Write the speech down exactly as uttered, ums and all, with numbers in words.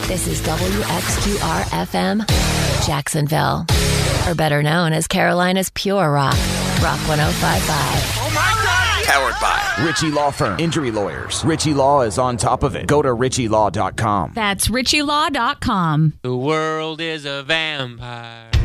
This is W X Q R F M, Jacksonville. Or better known as Carolina's Pure Rock. Rock one oh five point five. Oh my God! Powered by Ritchie Law Firm. Injury lawyers. Ritchie Law is on top of it. Go to ritchie law dot com. That's ritchie law dot com. The world is a vampire.